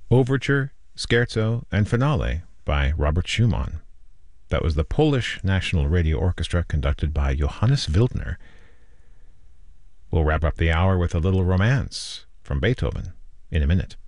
Overture, Scherzo, and Finale by Robert Schumann. That was the Polish National Radio Orchestra conducted by Johannes Wildner. We'll wrap up the hour with a little romance from Beethoven in a minute.